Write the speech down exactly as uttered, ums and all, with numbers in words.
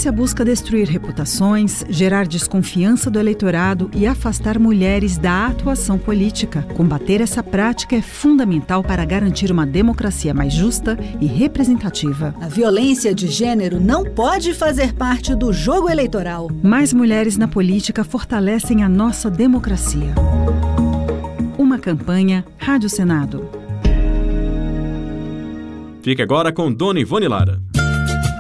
violência busca destruir reputações, gerar desconfiança do eleitorado e afastar mulheres da atuação política. Combater essa prática é fundamental para garantir uma democracia mais justa e representativa. A violência de gênero não pode fazer parte do jogo eleitoral. Mais mulheres na política fortalecem a nossa democracia. Uma campanha Rádio Senado. Fique agora com Dona Ivone Lara.